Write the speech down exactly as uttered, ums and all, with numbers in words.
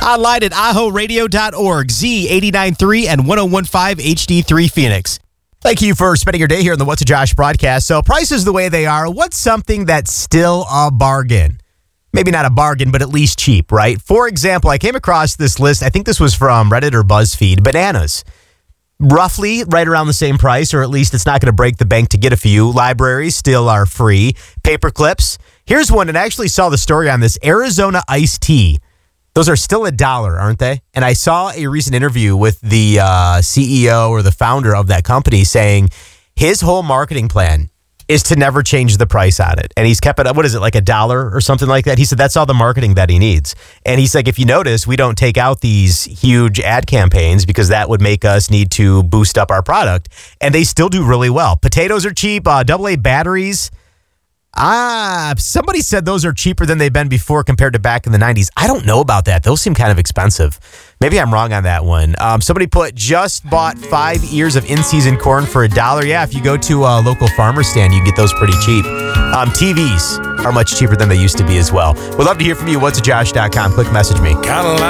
Online at aho radio dot org, Z eighty-nine point three and ten fifteen H D three Phoenix. Thank you for spending your day here on the What's a Josh broadcast. So prices the way they are, what's something that's still a bargain? Maybe not a bargain, but at least cheap, right? For example, I came across this list. I think this was from Reddit or BuzzFeed. Bananas. Roughly right around the same price, or at least it's not going to break the bank to get a few. Libraries still are free. Paper clips. Here's one, and I actually saw the story on this. Arizona iced tea. Those are still a dollar, aren't they? And I saw a recent interview with the uh, C E O or the founder of that company saying his whole marketing plan is to never change the price on it. And he's kept it up, what is it, like a dollar or something like that? He said that's all the marketing that he needs. And he's like, if you notice, we don't take out these huge ad campaigns because that would make us need to boost up our product. And they still do really well. Potatoes are cheap, uh, double A batteries. Ah, somebody said those are cheaper than they've been before compared to back in the nineties. I don't know about that. Those seem kind of expensive. Maybe I'm wrong on that one. Um, somebody put, just bought five ears of in-season corn for a dollar. Yeah, if you go to a local farmer stand, you get those pretty cheap. Um, T Vs are much cheaper than they used to be as well. We'd love to hear from you. what's a josh dot com. Click message me. Kinda like